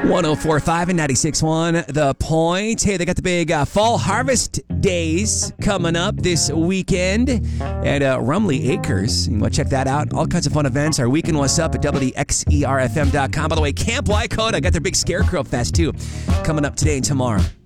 104.5 and 96.1 The Point. Hey, they got the big fall harvest days coming up this weekend at Rumley Acres. You want to check that out. All kinds of fun events. Our weekend What's Up at WXERFM.com. By the way, Camp Wycote, I got their big Scarecrow Fest too coming up today and tomorrow.